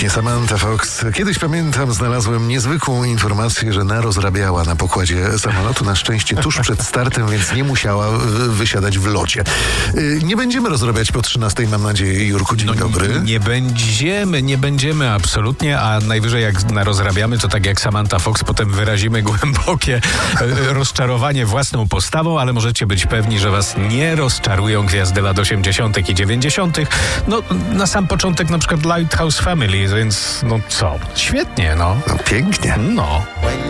Pięknie, Samantha Fox. Kiedyś, pamiętam, znalazłem niezwykłą informację, że rozrabiała na pokładzie samolotu. Na szczęście tuż przed startem, więc nie musiała wysiadać w locie. Nie będziemy rozrabiać po 13, mam nadzieję, Jurku. Dzień dobry. Nie będziemy absolutnie, a najwyżej jak narozrabiamy, to tak jak Samantha Fox, potem wyrazimy głębokie rozczarowanie własną postawą, ale możecie być pewni, że was nie rozczarują gwiazdy lat 80. i 90. No, na sam początek na przykład Lighthouse Family, więc no co? Świetnie, no. No pięknie. No.